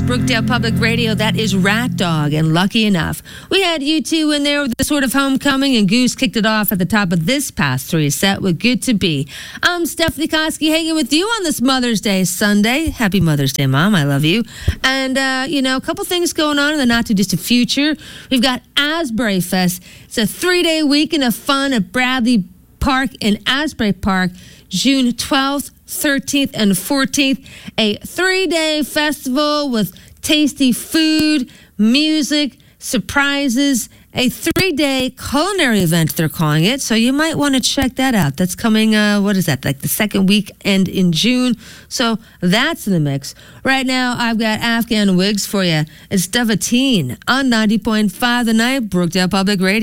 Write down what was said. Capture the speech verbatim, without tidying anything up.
Brookdale Public Radio. That is Rat Dog, and lucky enough, we had you two in there with the sort of homecoming, and Goose kicked it off at the top of this past three set with Good to Be. I'm Stephanie Koski hanging with you on this Mother's Day Sunday. Happy Mother's Day, Mom. I love you. And, uh, you know, a couple things going on in the not-too-distant future. We've got Asbury Fest. It's a three-day weekend of fun at Bradley Park in Asbury Park, June twelfth, thirteenth, and fourteenth. A three-day festival with tasty food, music, surprises, a three-day culinary event, they're calling it. So you might want to check that out. That's coming, uh, what is that, like the second weekend in June. So that's in the mix. Right now, I've got Afghan Wigs for you. It's Devatine on ninety point five The Night, Brookdale Public Radio.